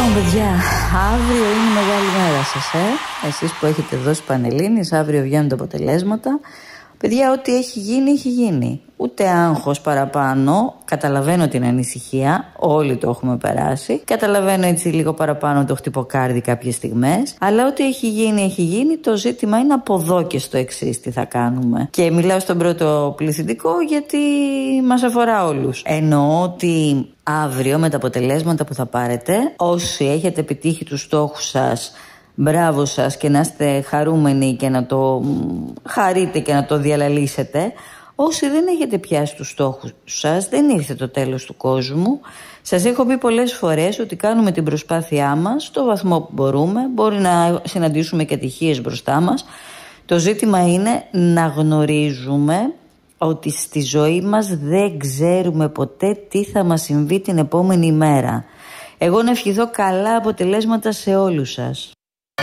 Παιδιά, αύριο είναι η μεγάλη μέρα σας, Εσείς που έχετε δώσει Πανελλήνιες, αύριο βγαίνουν τα αποτελέσματα. Παιδιά, ό,τι έχει γίνει, έχει γίνει. Ούτε άγχος παραπάνω. Καταλαβαίνω την ανησυχία. Όλοι το έχουμε περάσει. Καταλαβαίνω έτσι λίγο παραπάνω το χτυποκάρδι κάποιες στιγμές. Αλλά ό,τι έχει γίνει, έχει γίνει. Το ζήτημα είναι από εδώ και στο εξής τι θα κάνουμε. Και μιλάω στον πρώτο πληθυντικό γιατί μας αφορά όλους. Εννοώ ότι αύριο με τα αποτελέσματα που θα πάρετε, όσοι έχετε επιτύχει τους στόχους σας, μπράβο σας και να είστε χαρούμενοι και να το χαρείτε και να το διαλαλήσετε. Όσοι δεν έχετε πιάσει τους στόχους σας, δεν ήρθε το τέλος του κόσμου. Σας έχω πει πολλές φορές ότι κάνουμε την προσπάθειά μας στο βαθμό που μπορούμε. Μπορεί να συναντήσουμε και ατυχίες μπροστά μας. Το ζήτημα είναι να γνωρίζουμε ότι στη ζωή μας δεν ξέρουμε ποτέ τι θα μας συμβεί την επόμενη μέρα. Εγώ να ευχηθώ καλά αποτελέσματα σε όλους σας.